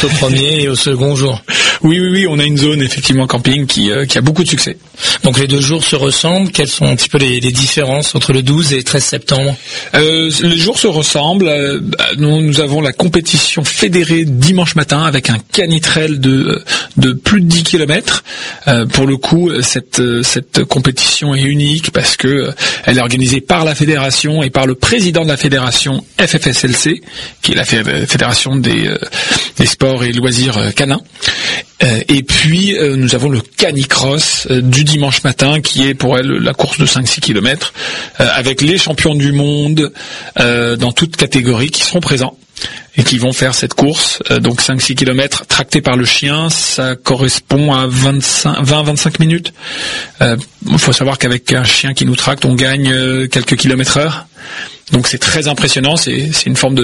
au premier et au second jour. Oui, on a une zone effectivement camping qui a beaucoup de succès. Donc les 2 jours se ressemblent. Quelles sont un petit peu les différences entre le 12 et le 13 septembre? Les jours se ressemblent. Nous avons la compétition fédérée dimanche matin avec un canitrail de plus de 10 km. Pour le coup, cette compétition est unique parce que elle est organisée par la fédération et par le président de la fédération FFSLC, qui est la fédération des sports et loisirs canins. Et puis nous avons le canicross du dimanche matin qui est pour elle la course de 5-6 km avec les champions du monde dans toutes catégories qui seront présents et qui vont faire cette course. Donc 5-6 km tractés par le chien, ça correspond à 20-25 minutes. Il faut savoir qu'avec un chien qui nous tracte, on gagne quelques kilomètres/heure. Donc c'est très impressionnant, c'est une forme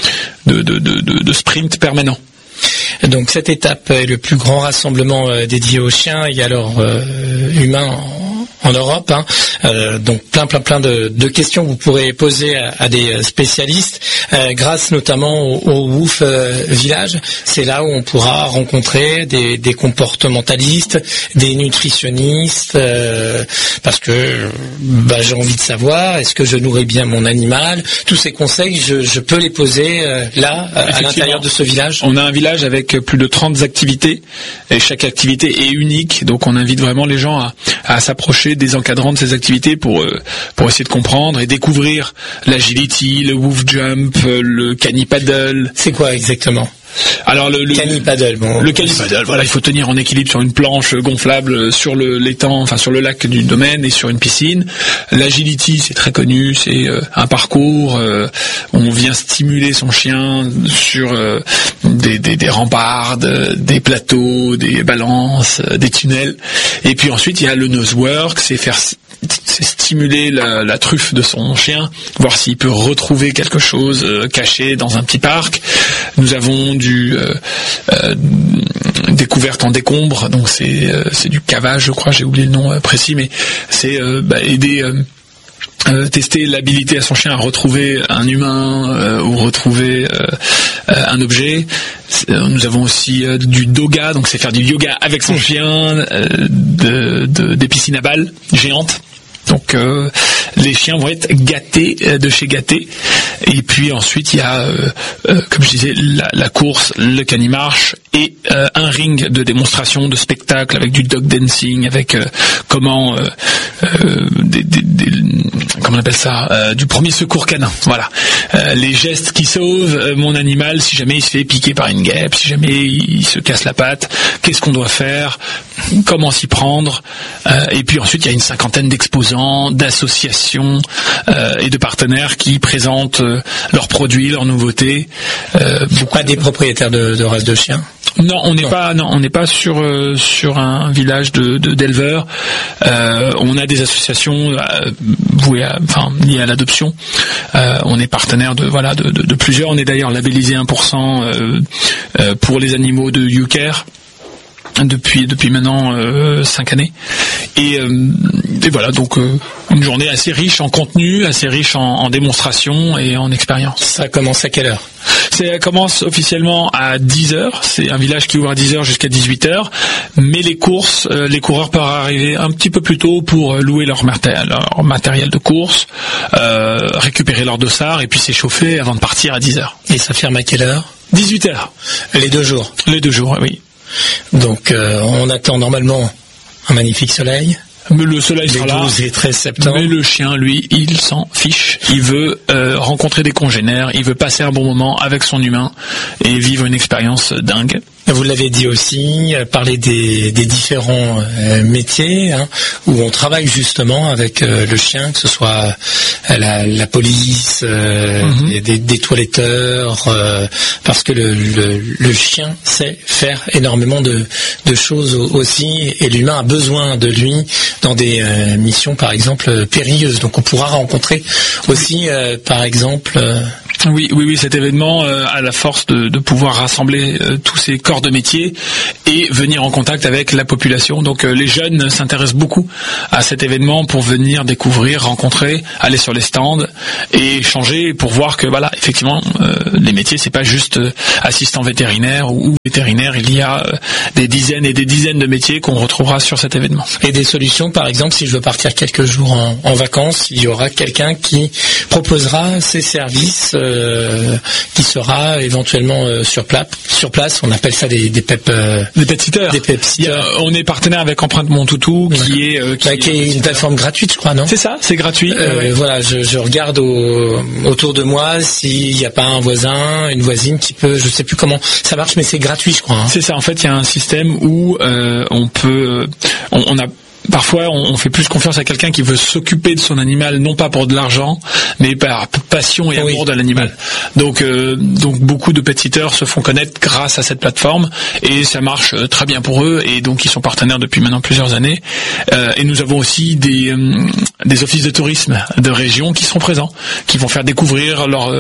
de sprint permanent. Donc cette étape est le plus grand rassemblement dédié aux chiens et alors humains en Europe. Donc plein de questions que vous pourrez poser à des spécialistes grâce notamment au WOOF Village. C'est là où on pourra rencontrer des comportementalistes, des nutritionnistes, parce que j'ai envie de savoir, est-ce que je nourris bien mon animal? Tous ces conseils, je peux les poser là, à l'intérieur de ce village. On a un village avec plus de 30 activités et chaque activité est unique, donc on invite vraiment les gens à s'approcher des encadrants de ces activités pour essayer de comprendre et découvrir l'agility, le woof jump, le cani-paddle. C'est quoi exactement? Alors le cani-paddle, le cani-paddle, voilà, il faut tenir en équilibre sur une planche gonflable sur l'étang, enfin sur le lac du domaine et sur une piscine. L'agility, c'est très connu, c'est un parcours, on vient stimuler son chien sur des rambardes, des plateaux, des balances, des tunnels. Et puis ensuite, il y a le nosework, c'est stimuler la truffe de son chien, voir s'il peut retrouver quelque chose caché dans un petit parc. Nous avons découverte en décombres, donc c'est du cavage, je crois, j'ai oublié le nom précis, mais c'est aider tester l'habilité à son chien à retrouver un humain ou retrouver un objet. Nous avons aussi du doga, donc c'est faire du yoga avec son chien, des piscines à balles géantes. Donc les chiens vont être gâtés de chez gâtés. Et puis ensuite il y a, comme je disais, la course, le canimarche et un ring de démonstration, de spectacle avec du dog dancing, avec comment on appelle ça, du premier secours canin. Voilà, les gestes qui sauvent mon animal si jamais il se fait piquer par une guêpe, si jamais il se casse la patte, qu'est-ce qu'on doit faire, comment s'y prendre. Et puis ensuite il y a une 50aine d'exposants, d'associations et de partenaires qui présentent leurs produits, leurs nouveautés. Pas des propriétaires de races de chiens? Non, on n'est pas sur un village d'éleveurs. On a des associations liées à l'adoption. On est partenaire de plusieurs. On est d'ailleurs labellisé 1% pour les animaux de YouCare depuis maintenant 5 années. Et voilà, donc une journée assez riche en contenu, assez riche en démonstration et en expérience. Ça commence à quelle heure? Ça commence officiellement à 10h. C'est un village qui ouvre à 10h jusqu'à 18h. Mais les courses, les coureurs peuvent arriver un petit peu plus tôt pour louer leur matériel de course, récupérer leur dossard et puis s'échauffer avant de partir à 10h. Et ça ferme à quelle heure? 18h. Les 2 jours? Les 2 jours, oui. Donc on attend normalement un magnifique soleil. Mais le soleil sera là. 12 et 13 septembre. Mais le chien, lui, il s'en fiche. Il veut rencontrer des congénères, il veut passer un bon moment avec son humain et vivre une expérience dingue. Vous l'avez dit aussi, parler des différents métiers où on travaille justement avec le chien, que ce soit la police, des toiletteurs, parce que le chien sait faire énormément de choses aussi, et l'humain a besoin de lui dans des missions par exemple périlleuses. Donc on pourra rencontrer aussi par exemple... Oui, cet événement a la force de pouvoir rassembler tous ces corps de métier et venir en contact avec la population. Donc les jeunes s'intéressent beaucoup à cet événement pour venir découvrir, rencontrer, aller sur les stands et échanger pour voir que voilà, effectivement, les métiers c'est pas juste assistant vétérinaire ou vétérinaire, il y a des dizaines et des dizaines de métiers qu'on retrouvera sur cet événement. Et des solutions, par exemple, si je veux partir quelques jours en vacances, il y aura quelqu'un qui proposera ses services, qui sera éventuellement sur place. On appelle ça des pep sitters. Des pep sitters. On est partenaire avec Empreinte Mon Toutou, qui est une plateforme gratuite, je crois, non? C'est ça, c'est gratuit. Voilà, je regarde autour de moi s'il n'y a pas un voisin, une voisine qui peut, je sais plus comment ça marche, mais c'est gratuit, je crois. Hein. C'est ça. En fait, il y a un système où parfois, on fait plus confiance à quelqu'un qui veut s'occuper de son animal, non pas pour de l'argent, mais par passion et amour de l'animal. Donc beaucoup de pet-sitters se font connaître grâce à cette plateforme, et ça marche très bien pour eux, et donc ils sont partenaires depuis maintenant plusieurs années. Et nous avons aussi des offices de tourisme de région qui seront présents, qui vont faire découvrir leur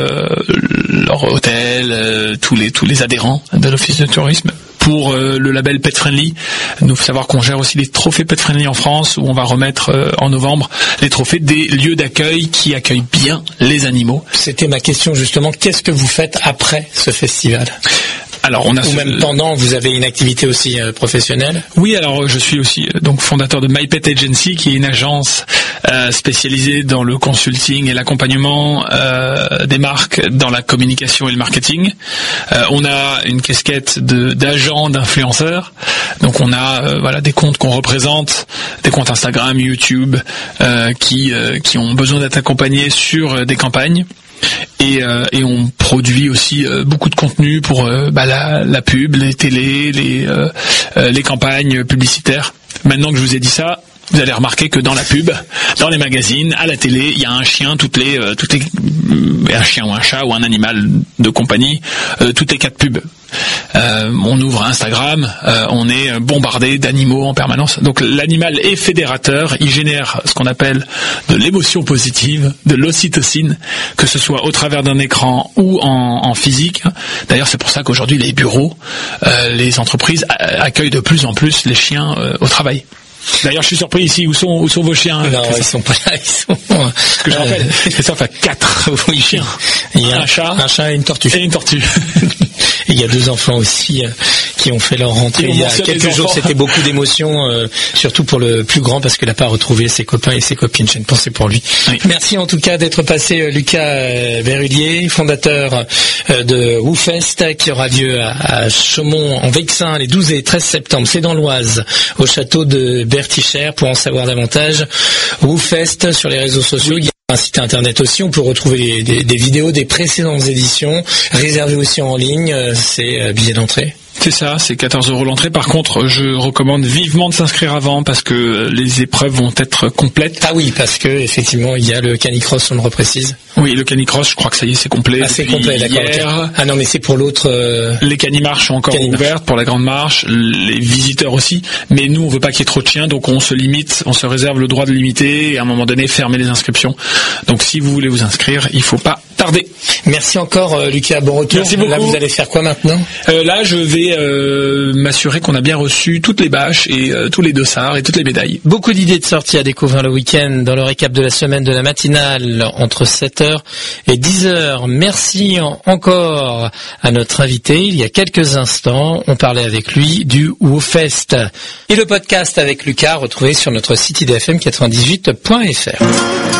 hôtel, tous les adhérents de l'office de tourisme. Pour le label Pet Friendly, nous faut savoir qu'on gère aussi les trophées Pet Friendly en France, où on va remettre en novembre les trophées des lieux d'accueil qui accueillent bien les animaux. C'était ma question justement, qu'est-ce que vous faites après ce festival ? Alors, ou même pendant, vous avez une activité aussi professionnelle ? Oui, alors je suis aussi donc fondateur de My Pet Agency, qui est une agence spécialisée dans le consulting et l'accompagnement des marques dans la communication et le marketing. On a une casquette d'agent, d'influenceur. Donc on a des comptes qu'on représente, des comptes Instagram, YouTube, qui ont besoin d'être accompagnés sur des campagnes. Et on produit aussi beaucoup de contenu pour la pub, les télés, les campagnes publicitaires. Maintenant que je vous ai dit ça, vous allez remarquer que dans la pub, dans les magazines, à la télé, il y a un chien un chien ou un chat ou un animal de compagnie, toutes les 4 pubs. On ouvre Instagram, on est bombardé d'animaux en permanence. Donc l'animal est fédérateur, il génère ce qu'on appelle de l'émotion positive, de l'ocytocine, que ce soit au travers d'un écran ou en physique. D'ailleurs, c'est pour ça qu'aujourd'hui les bureaux, les entreprises accueillent de plus en plus les chiens au travail. D'ailleurs, je suis surpris ici. Où sont vos chiens? Non, ils sont pas là. Ils sont. Ce que je rappelle, Christophe a 4 chiens. Il y a un chat et une tortue. Et il y a 2 enfants aussi qui ont fait leur rentrée il y a quelques jours. C'était beaucoup d'émotions, surtout pour le plus grand, parce qu'il n'a pas retrouvé ses copains et ses copines. J'ai une pensée pour lui. Oui. Merci en tout cas d'être passé, Lucas Berrulier, fondateur de WooFest, qui aura lieu à Chaumont en Vexin les 12 et 13 septembre. C'est dans l'Oise, au château de Bertichères. Pour en savoir davantage, WooFest sur les réseaux sociaux. Il y a un site internet aussi, on peut retrouver des vidéos des précédentes éditions, réservées aussi en ligne, c'est billet d'entrée. C'est ça, c'est 14 € l'entrée. Par contre, je recommande vivement de s'inscrire avant, parce que les épreuves vont être complètes. Ah oui, parce que effectivement, il y a le canicross, on le reprécise. Oui, le canicross, je crois que ça y est, c'est complet. Ah, c'est complet, d'accord. Hier. Ah non, mais c'est pour l'autre. Les canimarches sont encore ouvertes pour la grande marche, les visiteurs aussi. Mais nous, on veut pas qu'il y ait trop de chiens, donc on se limite, on se réserve le droit de limiter et à un moment donné fermer les inscriptions. Donc si vous voulez vous inscrire, il faut pas tarder. Merci encore, Lucas. Bon retour. Merci beaucoup. Là, vous allez faire quoi maintenant? Là, je vais m'assurer qu'on a bien reçu toutes les bâches et tous les dossards et toutes les médailles. Beaucoup d'idées de sorties à découvrir le week-end dans le récap de la semaine de la matinale entre 7h et 10h. Merci encore à notre invité. Il y a quelques instants, on parlait avec lui du WooFest. Et le podcast avec Lucas, retrouvé sur notre site idfm98.fr.